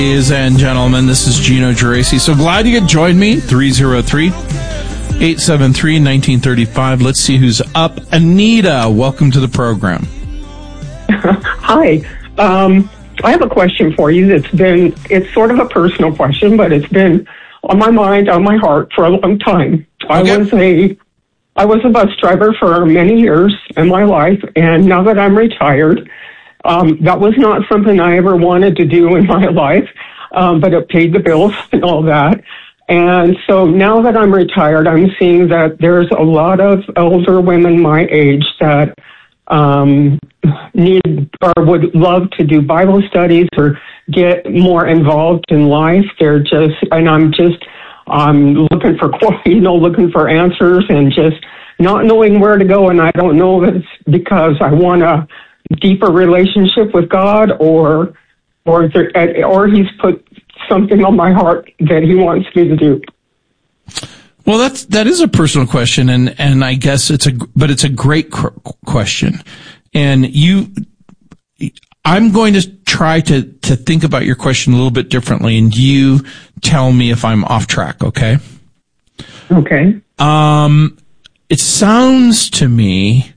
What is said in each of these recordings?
Ladies and gentlemen, this is Gino Geraci. So glad you could join me. 303-873-1935. Let's see who's up. Anita, welcome to the program. Hi. I have a question for you it's sort of a personal question, but it's been on my mind, on my heart for a long time. Okay. I was a bus driver for many years in my life, and now that I'm retired, that was not something I ever wanted to do in my life, but it paid the bills and all that. And so now that I'm retired, I'm seeing that there's a lot of older women my age that need or would love to do Bible studies or get more involved in life. I'm looking for, looking for answers and just not knowing where to go. And I don't know if it's because I want a deeper relationship with God or He's put something on my heart that He wants me to do. Well, that is a personal question, and I guess it's a great question. And I'm going to try to think about your question a little bit differently, and you tell me if I'm off track, okay? Okay. It sounds to me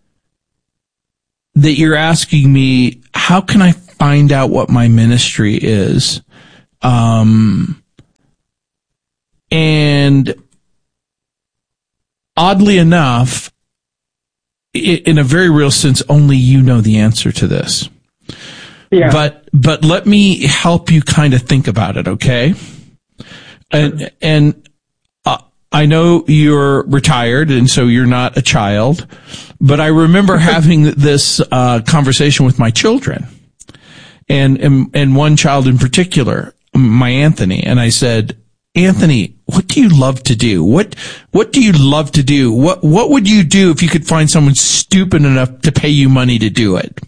that you're asking me, how can I find out what my ministry is? And oddly enough, in a very real sense, only you know the answer to this. Yeah. But let me help you kind of think about it, okay? And I know you're retired, and so you're not a child, but I remember having this conversation with my children, and one child in particular, my Anthony, and I said, Anthony, what do you love to do? What do you love to do? What would you do if you could find someone stupid enough to pay you money to do it?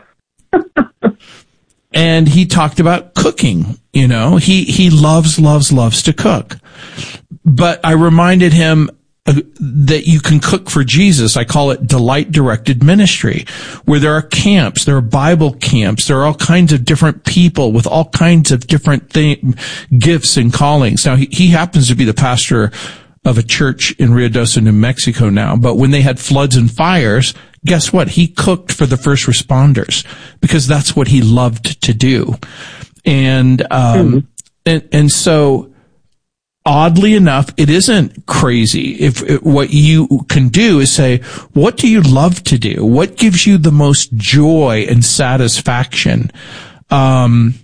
And he talked about cooking. He loves to cook. But I reminded him that you can cook for Jesus. I call it delight-directed ministry, where there are camps, there are Bible camps, there are all kinds of different people with all kinds of different gifts and callings. Now, he happens to be the pastor of a church in Ruidoso, New Mexico now, but when they had floods and fires, guess what? He cooked for the first responders because that's what he loved to do. And so, oddly enough, it isn't crazy. If what you can do is say, what do you love to do? What gives you the most joy and satisfaction? And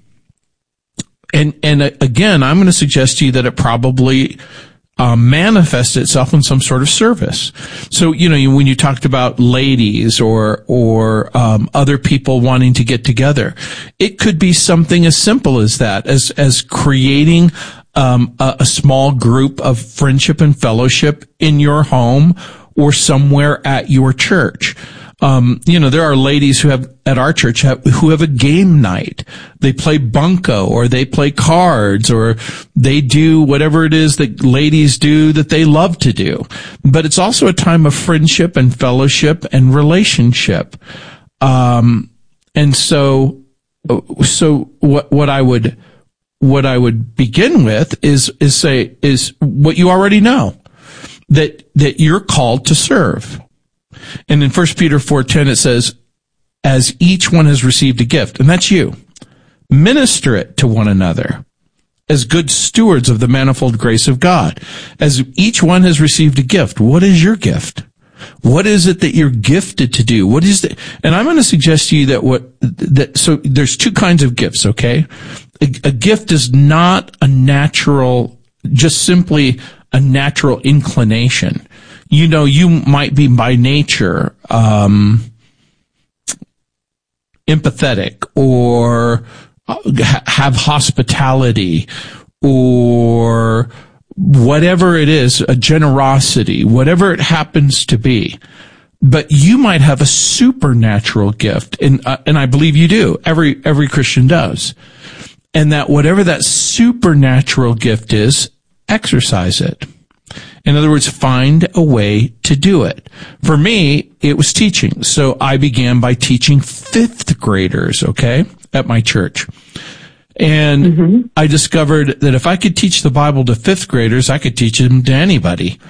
again, I'm going to suggest to you that it probably manifests itself in some sort of service. So, when you talked about ladies or other people wanting to get together, it could be something as simple as that, as creating a small group of friendship and fellowship in your home or somewhere at your church. There are ladies at our church who have a game night. They play bunco or they play cards or they do whatever it is that ladies do that they love to do. But it's also a time of friendship and fellowship and relationship. And so what I would begin with is what you already know, that you're called to serve. And in 1 Peter 4:10 it says, as each one has received a gift, and that's you, minister it to one another as good stewards of the manifold grace of God. As each one has received a gift, what is your gift? What is it that you're gifted to do? What is it? And I'm going to suggest to you so there's two kinds of gifts, okay? A gift is not just simply a natural inclination. You might be by nature, empathetic or have hospitality or whatever it is, a generosity, whatever it happens to be. But you might have a supernatural gift, and I believe you do. Every Christian does. And that whatever that supernatural gift is, exercise it. In other words, find a way to do it. For me, it was teaching. So I began by teaching fifth graders, okay, at my church. And I discovered that if I could teach the Bible to fifth graders, I could teach them to anybody.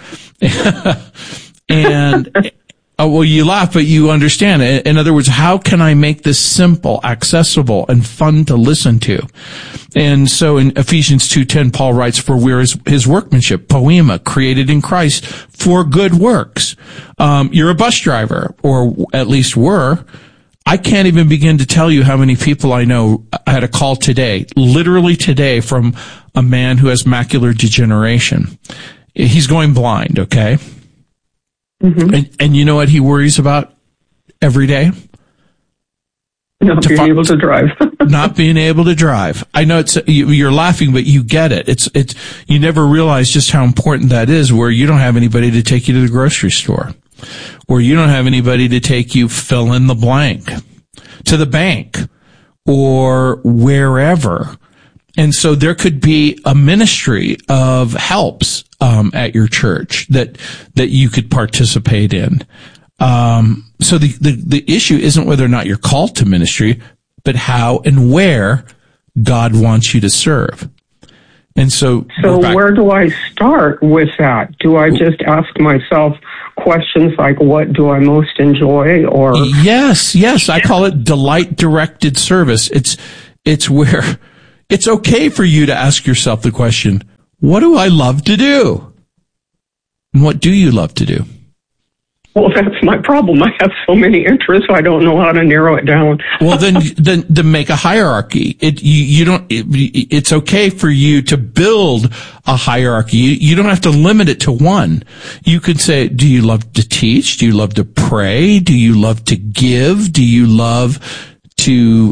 And well, you laugh, but you understand it. In other words, how can I make this simple, accessible, and fun to listen to? And so in Ephesians 2:10, Paul writes, "For we're his workmanship, poema, created in Christ for good works." You're a bus driver, or at least were. I can't even begin to tell you how many people I know. I had a call today, literally today, from a man who has macular degeneration. He's going blind, okay? And you know what he worries about every day? Not being able to drive. Not being able to drive. I know you're laughing, but you get it. It's you never realize just how important that is, where you don't have anybody to take you to the grocery store, or you don't have anybody to take you fill in the blank to the bank or wherever. And so there could be a ministry of helps at your church that you could participate in. So the issue isn't whether or not you're called to ministry, but how and where God wants you to serve. And so where do I start with that? Do I just ask myself questions like, what do I most enjoy? Or yes, I call it delight-directed service. It's where it's okay for you to ask yourself the question, what do I love to do? And what do you love to do? Well, that's my problem. I have so many interests, I don't know how to narrow it down. Well, then make a hierarchy. It's okay for you to build a hierarchy. You don't have to limit it to one. You could say, do you love to teach? Do you love to pray? Do you love to give? Do you love to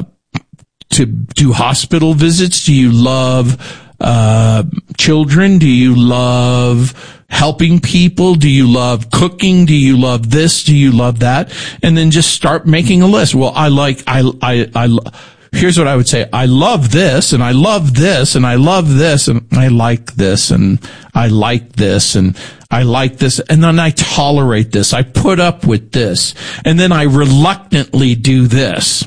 do hospital visits? Do you love children? Do you love helping people? Do you love cooking? Do you love this? Do you love that? And then just start making a list. Well, here's what I would say. I love this, and I love this, and I love this, and I like this, and I like this, and I like this, and then I tolerate this. I put up with this, and then I reluctantly do this.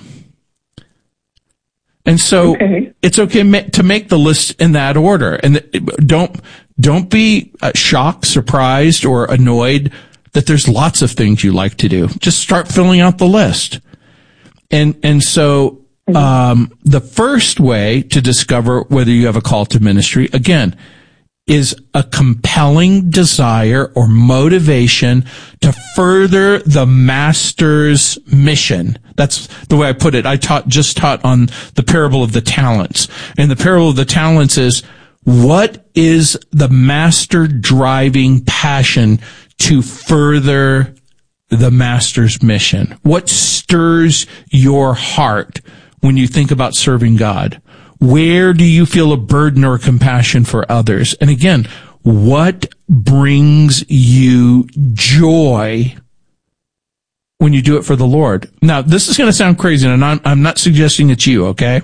And so It's okay to make the list in that order. And don't be shocked, surprised, or annoyed that there's lots of things you like to do. Just start filling out the list. And so the first way to discover whether you have a call to ministry, again, is a compelling desire or motivation to further the master's mission. That's the way I put it. I just taught on the parable of the talents. And the parable of the talents is, what is the master driving passion to further the master's mission? What stirs your heart when you think about serving God? Where do you feel a burden or a compassion for others? And again, what brings you joy when you do it for the Lord? Now, this is going to sound crazy, and I'm not suggesting it's you, okay?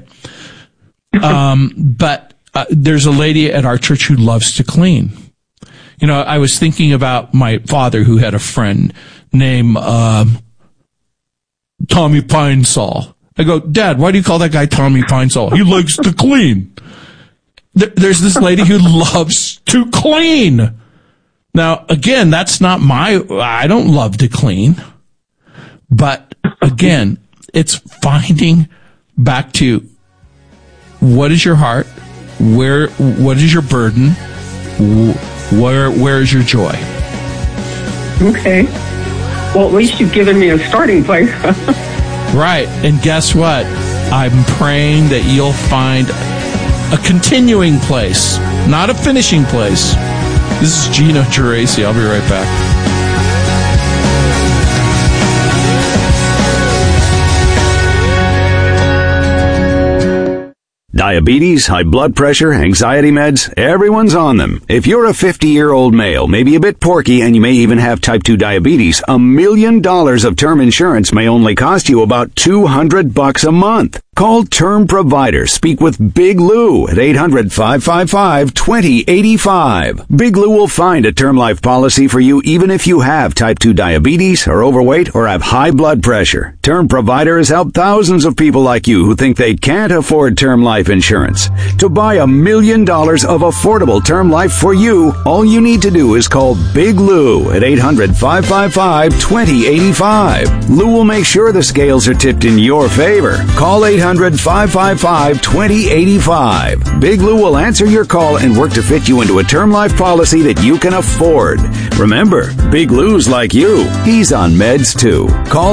But there's a lady at our church who loves to clean. You know, I was thinking about my father, who had a friend named Tommy Pinesall. I go, Dad, why do you call that guy Tommy Pinesall? He likes to clean. There's this lady who loves to clean. Now, again, that's not I don't love to clean. But again, it's finding back to what is your heart? What is your burden? Where is your joy? Okay. Well, at least you've given me a starting place. Right. And guess what? I'm praying that you'll find a continuing place, not a finishing place. This is Gino Geraci. I'll be right back. Diabetes, high blood pressure, anxiety meds, everyone's on them. If you're a 50-year-old male, maybe a bit porky, and you may even have type 2 diabetes, $1 million of term insurance may only cost you about $200 a month. Call Term Provider. Speak with Big Lou at 800-555-2085. Big Lou will find a term life policy for you even if you have type 2 diabetes, are overweight, or have high blood pressure. Term Provider has helped thousands of people like you who think they can't afford term life life insurance. To buy $1 million of affordable term life for you, all you need to do is call Big Lou at 800-555-2085. Lou will make sure the scales are tipped in your favor. Call 800-555-2085. Big Lou will answer your call and work to fit you into a term life policy that you can afford. Remember, Big Lou's like you. He's on meds too. Call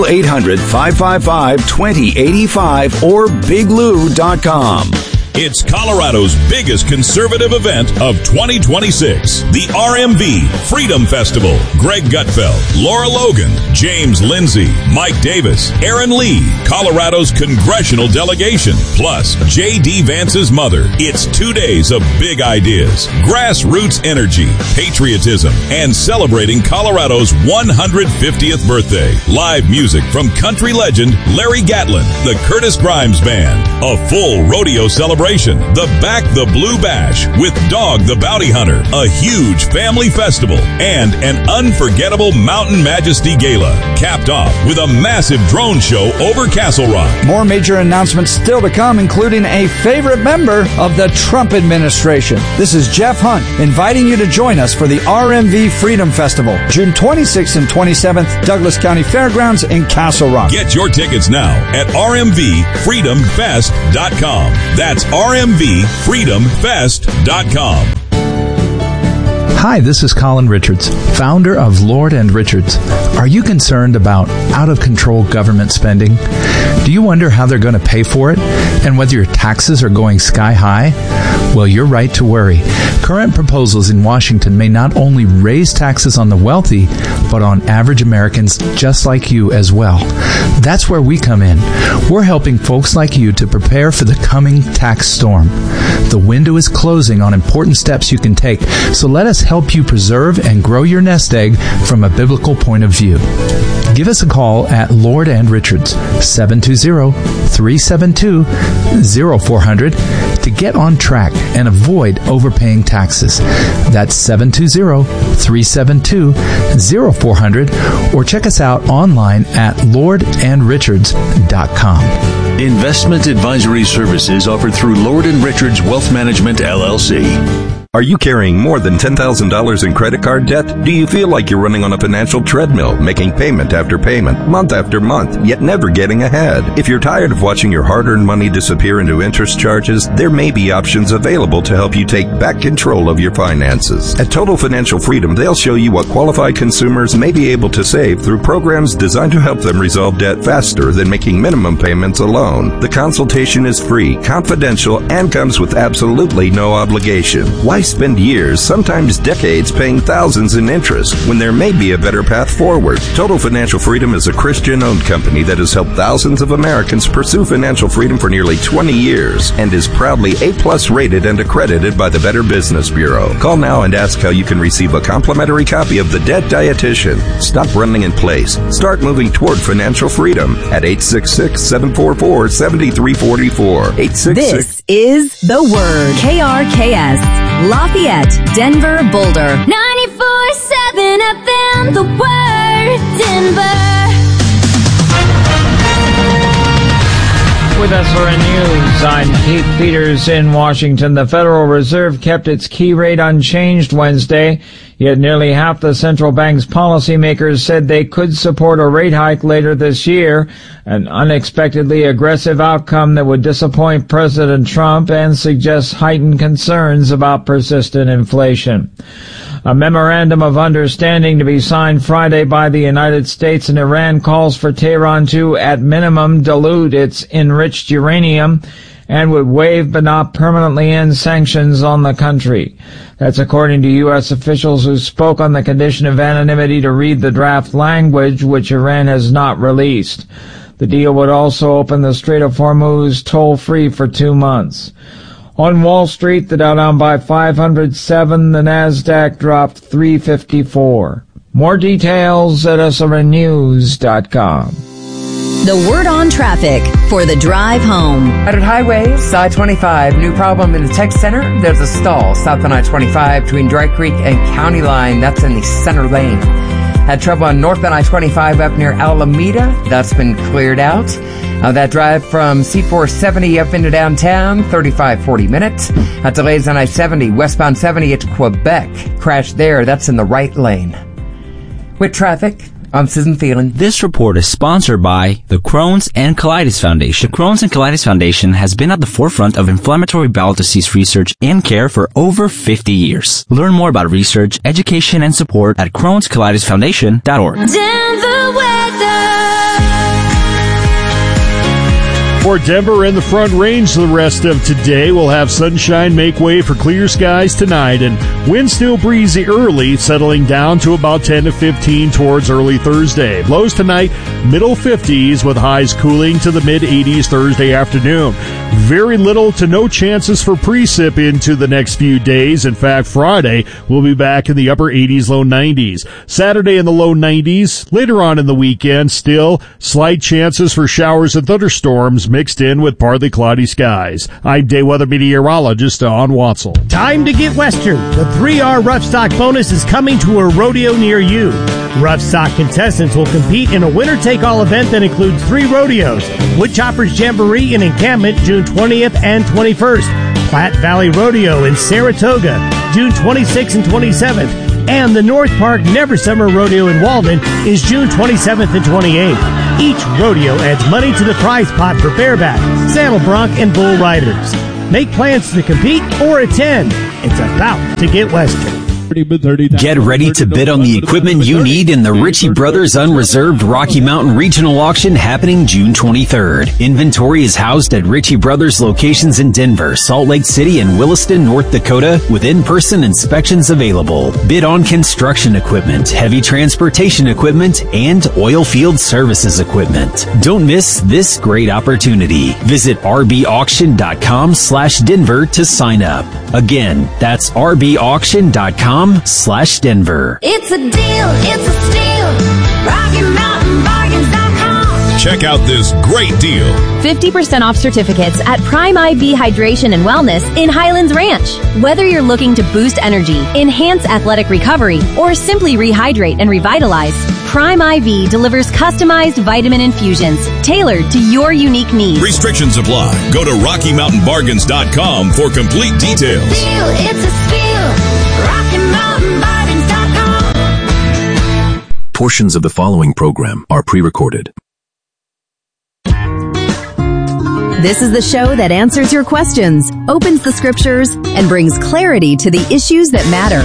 800-555-2085 or biglou.com. It's Colorado's biggest conservative event of 2026, the RMV Freedom Festival. Greg Gutfeld, Laura Logan, James Lindsay, Mike Davis, Aaron Lee, Colorado's congressional delegation, plus J.D. Vance's mother. It's 2 days of big ideas, grassroots energy, patriotism, and celebrating Colorado's 150th birthday. Live music from country legend Larry Gatlin, the Curtis Grimes Band, a full rodeo celebration, the Back the Blue Bash with Dog the Bounty Hunter, a huge family festival, and an unforgettable Mountain Majesty Gala, capped off with a massive drone show over Castle Rock. More major announcements still to come, including a favorite member of the Trump administration. This is Jeff Hunt inviting you to join us for the RMV Freedom Festival, June 26th and 27th, Douglas County Fairgrounds in Castle Rock. Get your tickets now at rmvfreedomfest.com. That's rmvfreedomfest.com. Hi, this is Colin Richards, founder of Lord & Richards. Are you concerned about out-of-control government spending? Do you wonder how they're going to pay for it and whether your taxes are going sky high? Well, you're right to worry. Current proposals in Washington may not only raise taxes on the wealthy, but on average Americans just like you as well. That's where we come in. We're helping folks like you to prepare for the coming tax storm. The window is closing on important steps you can take, so let us help you preserve and grow your nest egg from a biblical point of view. Give us a call at Lord & Richards, 720-372-0400 to get on track and avoid overpaying taxes. That's 720-372-0400 or check us out online at lordandrichards.com. Investment advisory services offered through Lord & Richards Wealth Management, LLC. Are you carrying more than $10,000 in credit card debt? Do you feel like you're running on a financial treadmill, making payment after payment, month after month, yet never getting ahead? If you're tired of watching your hard-earned money disappear into interest charges, there may be options available to help you take back control of your finances. At Total Financial Freedom, they'll show you what qualified consumers may be able to save through programs designed to help them resolve debt faster than making minimum payments alone. The consultation is free, confidential, and comes with absolutely no obligation. Why spend years, sometimes decades, paying thousands in interest when there may be a better path forward? Total Financial Freedom is a Christian-owned company that has helped thousands of Americans pursue financial freedom for nearly 20 years and is proudly A+ rated and accredited by the Better Business Bureau. Call now and ask how you can receive a complimentary copy of The Debt Dietitian. Stop running in place. Start moving toward financial freedom at 866-744-7344. 866. This is The Word. KRKS. Lafayette, Denver, Boulder. 94.7 FM, The Word, Denver. With SRN News, I'm Keith Peters in Washington. The Federal Reserve kept its key rate unchanged Wednesday, yet nearly half the central bank's policymakers said they could support a rate hike later this year, an unexpectedly aggressive outcome that would disappoint President Trump and suggest heightened concerns about persistent inflation. A memorandum of understanding to be signed Friday by the United States and Iran calls for Tehran to, at minimum, dilute its enriched uranium and would waive but not permanently end sanctions on the country. That's according to U.S. officials who spoke on the condition of anonymity to read the draft language, which Iran has not released. The deal would also open the Strait of Hormuz toll-free for 2 months. On Wall Street, the Dow down by 507, the Nasdaq dropped 354. More details at srnnews.com. The Word on Traffic for the drive home. At Highway, side 25, new problem in the tech center. There's a stall south on I-25 between Dry Creek and County Line. That's in the center lane. Had trouble on northbound I-25 up near Alameda. That's been cleared out. That drive from C470 up into downtown, 40 minutes. Delays on I-70, westbound 70 at Quebec. Crash there, that's in the right lane. With traffic, I'm Susan Thielen. This report is sponsored by the Crohn's and Colitis Foundation. The Crohn's and Colitis Foundation has been at the forefront of inflammatory bowel disease research and care for over 50 years. Learn more about research, education, and support at Crohn'sColitisFoundation.org. Denver weather. For Denver and the Front Range the rest of today, we'll have sunshine make way for clear skies tonight, and winds still breezy early, settling down to about 10 to 15 towards early Thursday. Lows tonight, middle 50s, with highs cooling to the mid-80s Thursday afternoon. Very little to no chances for precip into the next few days. In fact, Friday will be back in the upper 80s, low 90s. Saturday in the low 90s. Later on in the weekend, still slight chances for showers and thunderstorms mixed in with partly cloudy skies. I'm day weather meteorologist Don Watzel. Time to get Western. The 3R Rough Stock bonus is coming to a rodeo near you. Rough Stock contestants will compete in a winner-take-all event that includes 3 rodeos: Woodchoppers Jamboree in Encampment, June 20th and 21st, Platte Valley Rodeo in Saratoga, June 26th and 27th, and the North Park Never Summer Rodeo in Walden is June 27th and 28th. Each rodeo adds money to the prize pot for bareback, saddle bronc, and bull riders. Make plans to compete or attend. It's about to get Western. Get ready to bid on the equipment you need in the Ritchie Brothers Unreserved Rocky Mountain Regional Auction happening June 23rd. Inventory is housed at Ritchie Brothers locations in Denver, Salt Lake City, and Williston, North Dakota, with in-person inspections available. Bid on construction equipment, heavy transportation equipment, and oil field services equipment. Don't miss this great opportunity. Visit rbauction.com/Denver to sign up. Again, that's rbauction.com/Denver. It's a deal, it's a steal. RockyMountainBargains.com. Check out this great deal. 50% off certificates at Prime IV Hydration and Wellness in Highlands Ranch. Whether you're looking to boost energy, enhance athletic recovery, or simply rehydrate and revitalize, Prime IV delivers customized vitamin infusions tailored to your unique needs. Restrictions apply. Go to RockyMountainBargains.com for complete details. Deal, it's a steal. RockyMountainBargains.com. Portions of the following program are pre-recorded. This is the show that answers your questions, opens the scriptures, and brings clarity to the issues that matter.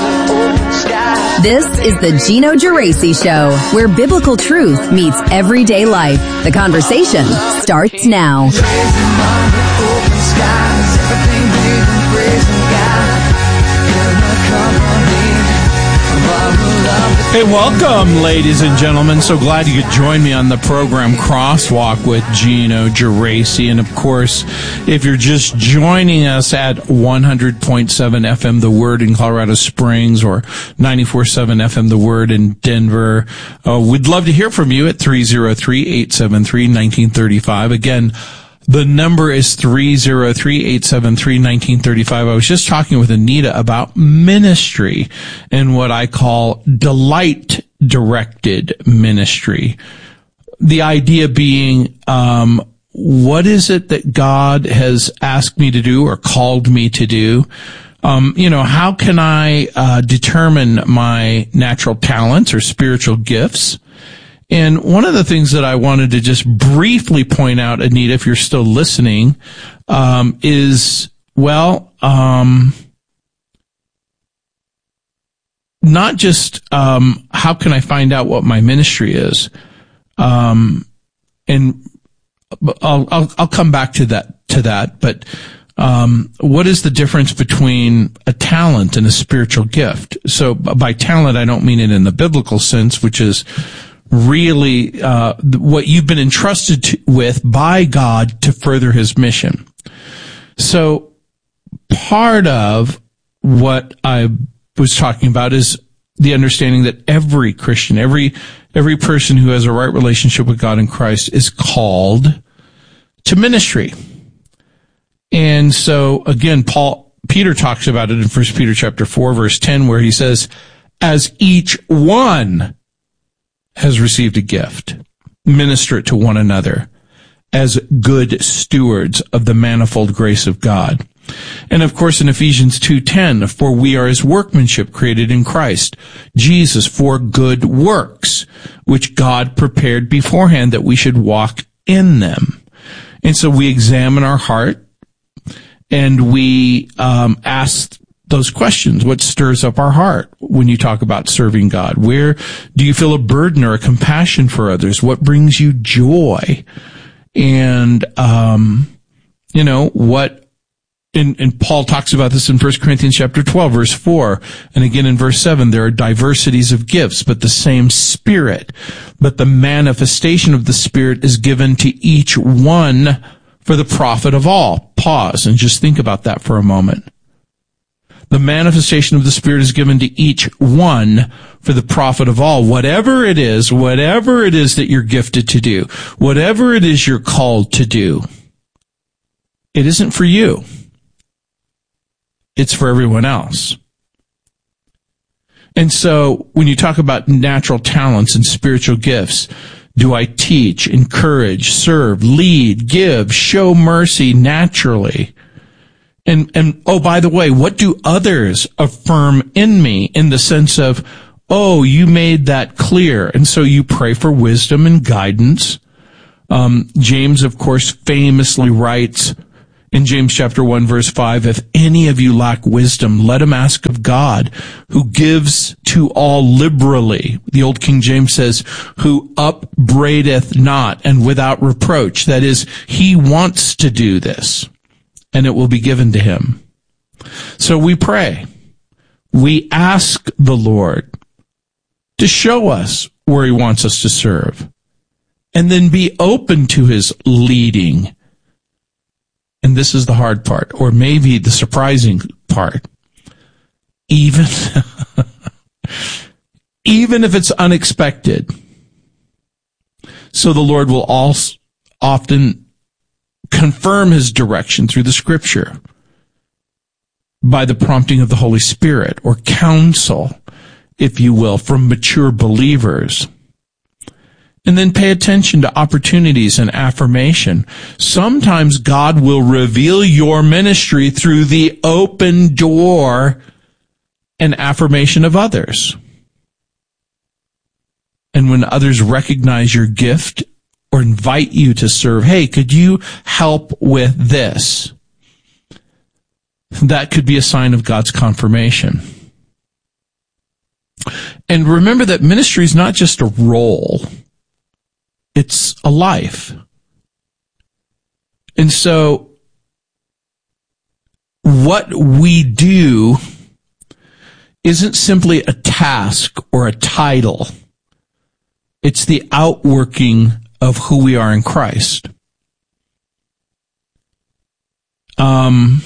This is the Gino Geraci Show, where biblical truth meets everyday life. The conversation starts now. Hey, welcome, ladies and gentlemen. So glad you could join me on the program Crosswalk with Gino Geraci. And, of course, if you're just joining us at 100.7 FM The Word in Colorado Springs or 94.7 FM The Word in Denver, we'd love to hear from you at 303-873-1935. Again, the number is 303-873-1935. I was just talking with Anita about ministry and what I call delight-directed ministry. The idea being, what is it that God has asked me to do or called me to do? How can I determine my natural talents or spiritual gifts? And one of the things that I wanted to just briefly point out, Anita, if you're still listening, is, not just how can I find out what my ministry is, and I'll come back to that. But what is the difference between a talent and a spiritual gift? So by talent, I don't mean it in the biblical sense, which is really what you've been entrusted with by God to further his mission. So part of what I was talking about is the understanding that every Christian, every person who has a right relationship with God in Christ is called to ministry. And so again, Peter talks about it in 1 Peter chapter 4 verse 10, where he says, as each one has received a gift. Minister it to one another as good stewards of the manifold grace of God. And of course in Ephesians 2:10, for we are his workmanship created in Christ Jesus for good works, which God prepared beforehand that we should walk in them. And so we examine our heart and we ask those questions. What stirs up our heart when you talk about serving God? Where do you feel a burden or a compassion for others? What brings you joy? And, and Paul talks about this in 1 Corinthians chapter 12, verse 4. And again in verse 7, there are diversities of gifts, but the same Spirit. But the manifestation of the Spirit is given to each one for the profit of all. Pause and just think about that for a moment. The manifestation of the Spirit is given to each one for the profit of all. Whatever it is that you're gifted to do, whatever it is you're called to do, it isn't for you. It's for everyone else. And so when you talk about natural talents and spiritual gifts, do I teach, encourage, serve, lead, give, show mercy naturally? And oh, by the way, what do others affirm in me in the sense of, oh, you made that clear. And so you pray for wisdom and guidance. James, of course, famously writes in James chapter 1, verse 5, if any of you lack wisdom, let him ask of God, who gives to all liberally. The old King James says, who upbraideth not and without reproach. That is, he wants to do this, and it will be given to him. So we pray. We ask the Lord to show us where he wants us to serve, and then be open to his leading. And this is the hard part, or maybe the surprising part. Even if it's unexpected. So the Lord will also often confirm his direction through the Scripture by the prompting of the Holy Spirit, or counsel, if you will, from mature believers. And then pay attention to opportunities and affirmation. Sometimes God will reveal your ministry through the open door and affirmation of others. And when others recognize your gift or invite you to serve, hey, could you help with this? That could be a sign of God's confirmation. And remember that ministry is not just a role. It's a life. And so what we do isn't simply a task or a title. It's the outworking of who we are in Christ. In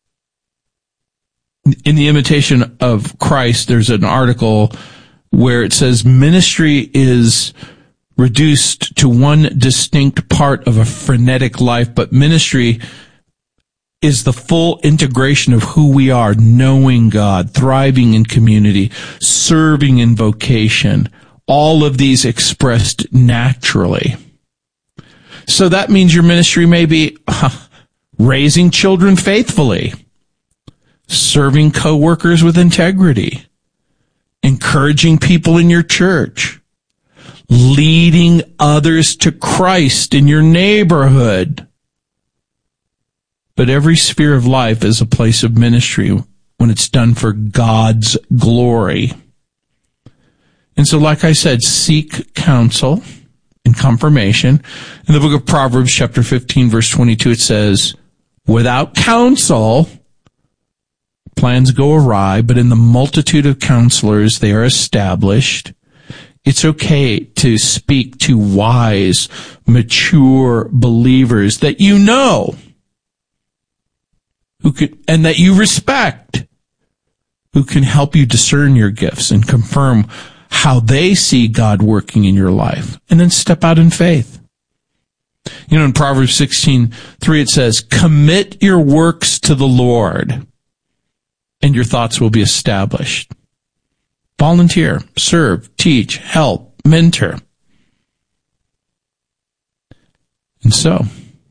the Imitation of Christ, there's an article where it says ministry is reduced to one distinct part of a frenetic life, but ministry is the full integration of who we are, knowing God, thriving in community, serving in vocation, all of these expressed naturally. So that means your ministry may be raising children faithfully, serving coworkers with integrity, encouraging people in your church, leading others to Christ in your neighborhood. But every sphere of life is a place of ministry when it's done for God's glory. And so, like I said, seek counsel and confirmation. In the book of Proverbs, chapter 15, verse 22, it says, without counsel, plans go awry, but in the multitude of counselors, they are established. It's okay to speak to wise, mature believers that you know, and that you respect, who can help you discern your gifts and confirm how they see God working in your life, and then step out in faith. You know, in Proverbs 16:3, it says, commit your works to the Lord, and your thoughts will be established. Volunteer, serve, teach, help, mentor. And so,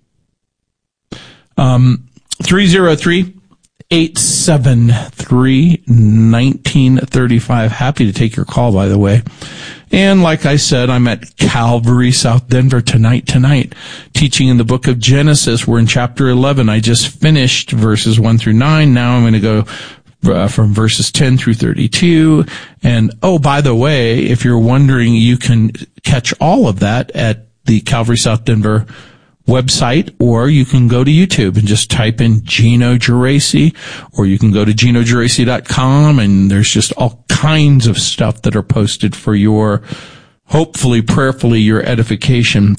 303-873-1935. Happy to take your call, by the way. And like I said, I'm at Calvary, South Denver tonight, teaching in the book of Genesis. We're in chapter 11. I just finished verses 1 through 9. Now I'm going to go from verses 10 through 32. And, oh, by the way, if you're wondering, you can catch all of that at the Calvary South Denver website, or you can go to YouTube and just type in Gino Geraci, or you can go to GinoGeraci.com, and there's just all kinds of stuff that are posted for your, hopefully, prayerfully, your edification.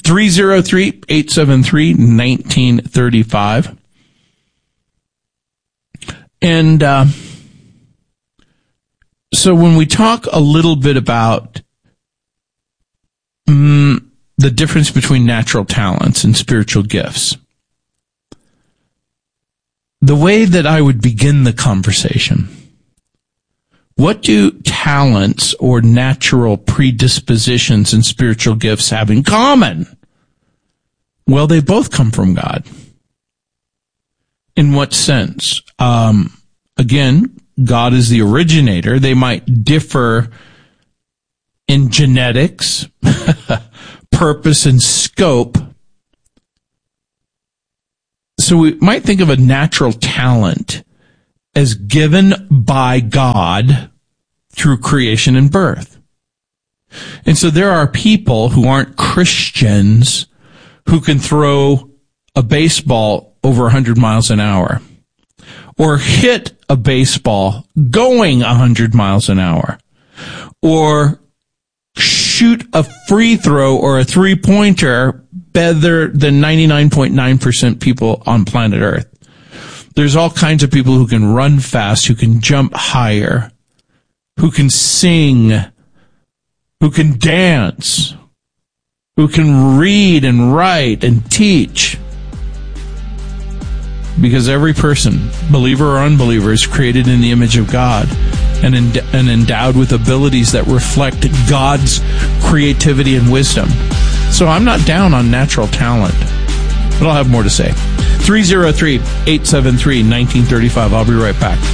303-873-1935. And so when we talk a little bit about the difference between natural talents and spiritual gifts, the way that I would begin the conversation, what do talents or natural predispositions and spiritual gifts have in common? Well, they both come from God. In what sense? Again, God is the originator. They might differ in genetics, purpose, and scope. So we might think of a natural talent as given by God through creation and birth. And so there are people who aren't Christians who can throw a baseball over 100 miles an hour, or hit a baseball going 100 miles an hour, or shoot a free throw or a three-pointer better than 99.9% people on planet Earth. There's all kinds of people who can run fast, who can jump higher, who can sing, who can dance, who can read and write and teach. Because every person, believer or unbeliever, is created in the image of God and endowed with abilities that reflect God's creativity and wisdom. So I'm not down on natural talent, but I'll have more to say. 303-873-1935. I'll be right back.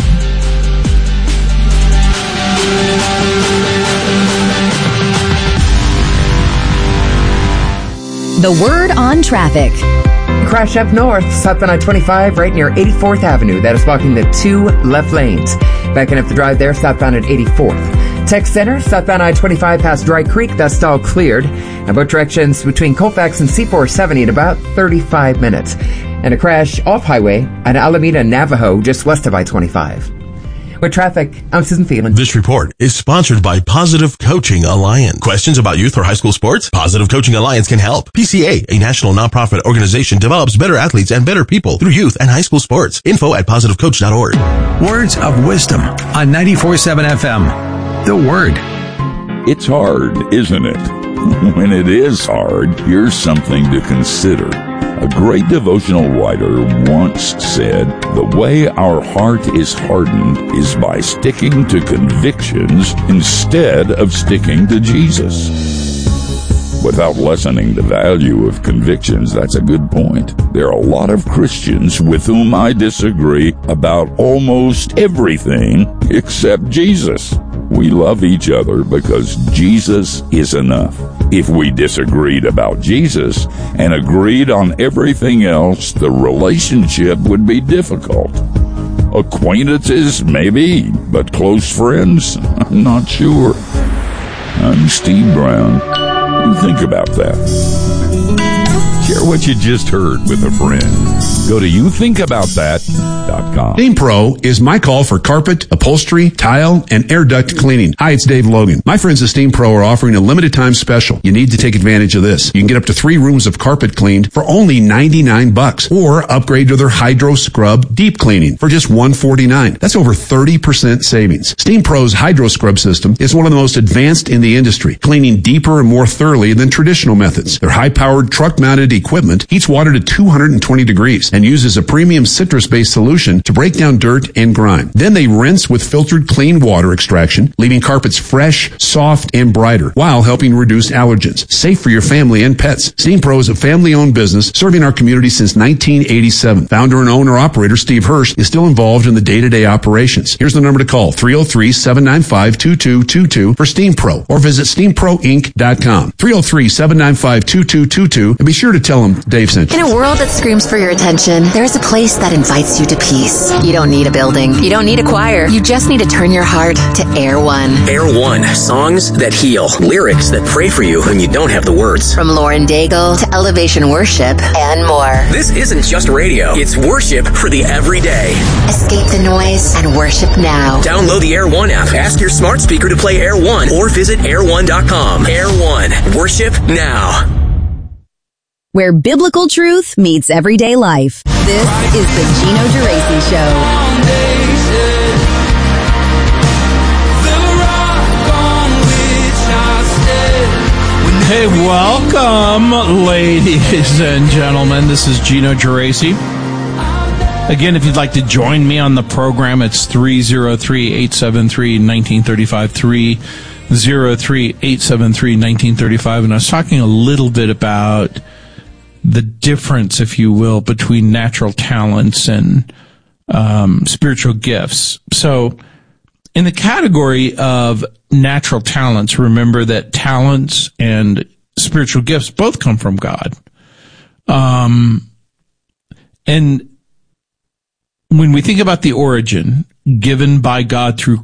The Word on Traffic. Crash up north, southbound I-25, right near 84th Avenue. That is blocking the two left lanes. Backing up the drive there, southbound at 84th. Tech Center, southbound I-25 past Dry Creek, that's all cleared. And both directions between Colfax and C470 in about 35 minutes. And a crash off-highway at Alameda, Navajo, just west of I-25. With traffic, I'm Susan Phelan. This report is sponsored by Positive Coaching Alliance. Questions about youth or high school sports? Positive Coaching Alliance can help. PCA, a national nonprofit organization, develops better athletes and better people through youth and high school sports. Info at positivecoach.org. Words of wisdom on 94.7 FM. The Word. It's hard, isn't it? When it is hard, here's something to consider. A great devotional writer once said, "The way our heart is hardened is by sticking to convictions instead of sticking to Jesus." Without lessening the value of convictions, that's a good point. There are a lot of Christians with whom I disagree about almost everything except Jesus. We love each other because Jesus is enough. If we disagreed about Jesus and agreed on everything else, the relationship would be difficult. Acquaintances, maybe, but close friends? I'm not sure. I'm Steve Brown. Think about that. Share what you just heard with a friend. Go to youthinkaboutthat.com. Steam Pro is my call for carpet, upholstery, tile, and air duct cleaning. Hi, it's Dave Logan. My friends at Steam Pro are offering a limited time special. You need to take advantage of this. You can get up to 3 rooms of carpet cleaned for only $99, or upgrade to their Hydro Scrub deep cleaning for just $149. That's over 30% savings. Steam Pro's Hydro Scrub system is one of the most advanced in the industry, cleaning deeper and more thoroughly than traditional methods. Their high-powered truck-mounted equipment heats water to 220 degrees and uses a premium citrus-based solution solution to break down dirt and grime. Then they rinse with filtered clean water extraction, leaving carpets fresh, soft, and brighter, while helping reduce allergens. Safe for your family and pets. Steam Pro is a family-owned business serving our community since 1987. Founder and owner-operator Steve Hirsch is still involved in the day-to-day operations. Here's the number to call, 303-795-2222 for Steam Pro, or visit steamproinc.com. 303-795-2222, and be sure to tell them Dave sent you. In a world that screams for your attention, there's a place that invites you to peace. You don't need a building. You don't need a choir. You just need to turn your heart to Air One. Air One, songs that heal, lyrics that pray for you when you don't have the words. From Lauren Daigle to Elevation Worship and more. This isn't just radio. It's worship for the everyday. Escape the noise and worship now. Download the Air One app. Ask your smart speaker to play Air One or visit air1.com. Air One, worship now. Where biblical truth meets everyday life. This is the Gino Geraci Show. Hey, welcome, ladies and gentlemen. This is Gino Geraci. Again, if you'd like to join me on the program, it's 303-873-1935, 303-873-1935. And I was talking a little bit about the difference, if you will, between natural talents and spiritual gifts. So in the category of natural talents, remember that talents and spiritual gifts both come from God. And when we think about the origin given by God through